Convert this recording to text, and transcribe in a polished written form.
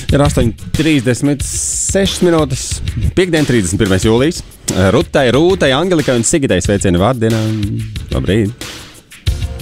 Ir 8:36 minūtes. Piektdien, 31. jūlijas. Rutai, Rūtai, Angelikai un Sigitai sveicieni vārdienā. Labrīt!